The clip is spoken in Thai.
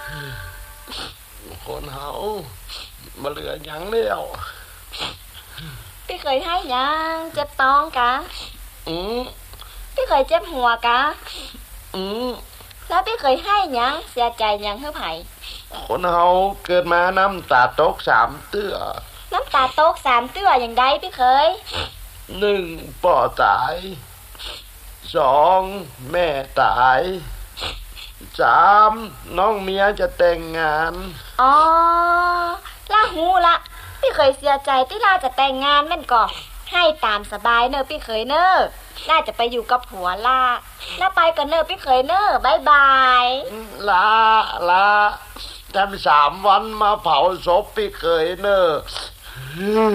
คนเฮามาเหลือหยังแล้วพี่เคยให้หยังเจ็บท้องกะพี่เคยเจ็บหัวกะแล้วพี่เคยให้หยังเสียใจหยังให้ไผคนเฮาเกิดมาน้ำตาตก3 เตื้อน้ำตาตก3 เตื้ออย่างใดพี่เคย 1พ่อตาย2แม่ตาย3น้องเมียจะแต่งงานอ๋อละหูละพี่เคยเสียใจที่ล่าจะแต่งงานแม่นก่อให้ตามสบายเนอะพี่เคยเนอะน่าจะไปอยู่กับผัวล่าไปกันเนอะพี่เคยเนอะบ๊ายบายลาจำ3 วันมาเผาศพพี่เคยเนอะ